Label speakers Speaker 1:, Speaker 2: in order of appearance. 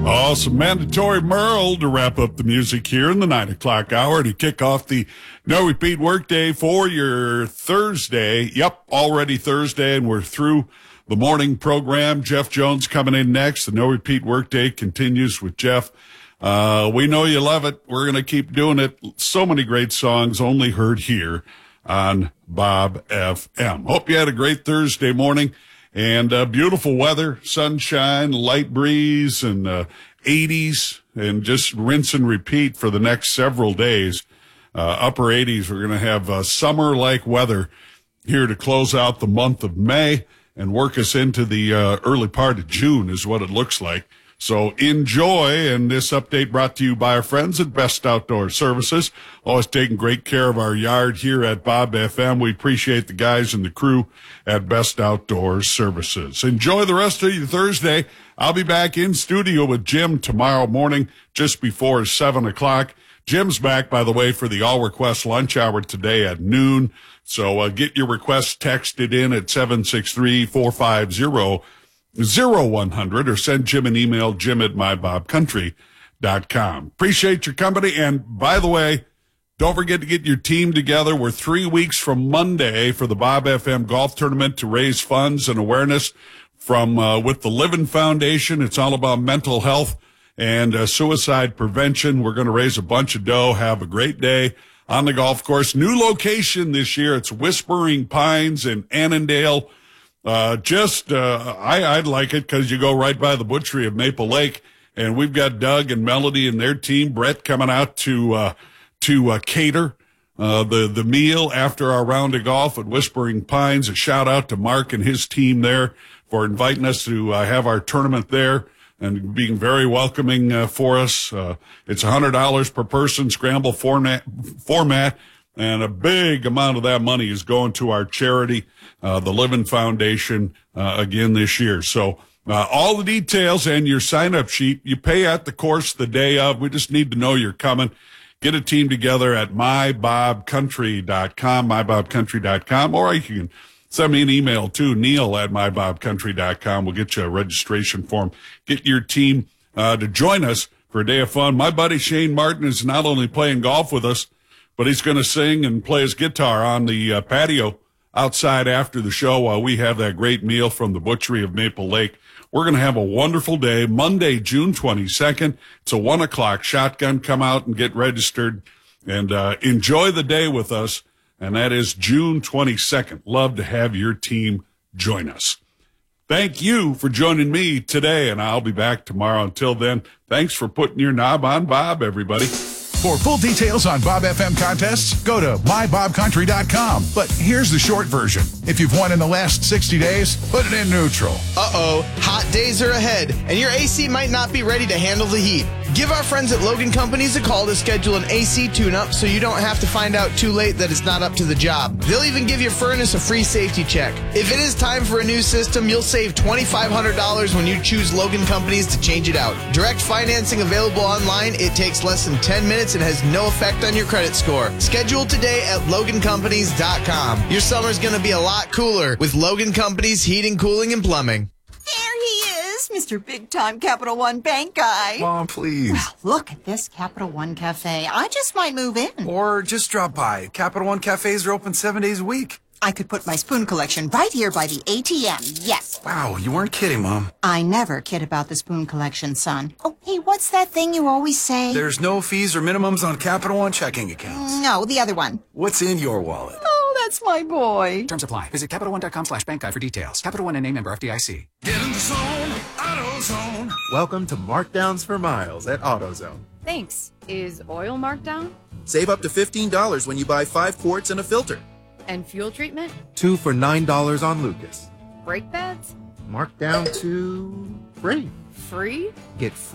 Speaker 1: Oh, some mandatory Merle to wrap up the music here in the 9 o'clock hour to kick off the No Repeat Workday for your Thursday. Yep, already Thursday, and we're through the morning program. Jeff Jones coming in next. The No Repeat Workday continues with Jeff. We know you love it. We're going to keep doing it. So many great songs only heard here on Bob FM. Hope you had a great Thursday morning. And beautiful weather, sunshine, light breeze, and 80s, and just rinse and repeat for the next several days. Upper 80s, we're going to have summer-like weather here to close out the month of May and work us into the early part of June is what it looks like. So enjoy, and this update brought to you by our friends at Best Outdoor Services, always taking great care of our yard here at Bob FM. We appreciate the guys and the crew at Best Outdoor Services. Enjoy the rest of your Thursday. I'll be back in studio with Jim tomorrow morning just before 7 o'clock. Jim's back, by the way, for the all-request lunch hour today at noon. So get your requests texted in at 763-450-0100 or send Jim an email, jim@mybobcountry.com. Appreciate your company. And by the way, don't forget to get your team together. We're 3 weeks from Monday for the Bob FM golf tournament to raise funds and awareness from with the Living Foundation. It's all about mental health and suicide prevention. We're going to raise a bunch of dough. Have a great day on the golf course. New location this year. It's Whispering Pines in Annandale. I'd like it because you go right by the butchery of Maple Lake, and we've got Doug and Melody and their team, Brett, coming out to cater the meal after our round of golf at Whispering Pines. A shout out to Mark and his team there for inviting us to have our tournament there and being very welcoming for us. It's $100 per person, scramble format, and a big amount of that money is going to our charity, the Living Foundation, again this year. So all the details and your sign-up sheet, you pay at the course the day of. We just need to know you're coming. Get a team together at mybobcountry.com, or you can send me an email too, neil@mybobcountry.com. We'll get you a registration form. Get your team to join us for a day of fun. My buddy Shane Martin is not only playing golf with us, but he's going to sing and play his guitar on the patio outside after the show while we have that great meal from the butchery of Maple Lake. We're going to have a wonderful day, Monday, June 22nd. It's a 1 o'clock shotgun. Come out and get registered and enjoy the day with us, and that is June 22nd. Love to have your team join us. Thank you for joining me today, and I'll be back tomorrow. Until then, thanks for putting your knob on Bob, everybody.
Speaker 2: For full details on Bob FM contests, go to mybobcountry.com. But here's the short version. If you've won in the last 60 days, put it in neutral.
Speaker 3: Uh-oh, hot days are ahead, and your AC might not be ready to handle the heat. Give our friends at Logan Companies a call to schedule an AC tune-up so you don't have to find out too late that it's not up to the job. They'll even give your furnace a free safety check. If it is time for a new system, you'll save $2,500 when you choose Logan Companies to change it out. Direct financing available online. It takes less than 10 minutes and has no effect on your credit score. Schedule today at LoganCompanies.com. Your summer's going to be a lot cooler with Logan Companies Heating, Cooling, and Plumbing.
Speaker 4: There he is, Mr. Big-Time Capital One Bank guy.
Speaker 5: Mom, please.
Speaker 4: Well, look at this Capital One Cafe. I just might move in.
Speaker 5: Or just drop by. Capital One cafes are open 7 days a week.
Speaker 4: I could put my spoon collection right here by the ATM. Yes.
Speaker 5: Wow, you weren't kidding, Mom.
Speaker 4: I never kid about the spoon collection, son. Oh, hey, what's that thing you always say?
Speaker 5: There's no fees or minimums on Capital One checking accounts.
Speaker 4: No, the other one.
Speaker 5: What's in your wallet?
Speaker 4: Oh, that's my boy.
Speaker 6: Terms apply. Visit CapitalOne.com/bankguide for details. Capital One and a member FDIC.
Speaker 7: Get in the zone, AutoZone.
Speaker 8: Welcome to Markdowns for Miles at AutoZone.
Speaker 9: Thanks. Is oil marked down?
Speaker 8: Save up to $15 when you buy 5 quarts and a filter.
Speaker 9: And fuel treatment?
Speaker 8: 2 for $9 on Lucas.
Speaker 9: Brake pads?
Speaker 8: Marked down to free.
Speaker 9: Free?
Speaker 8: Get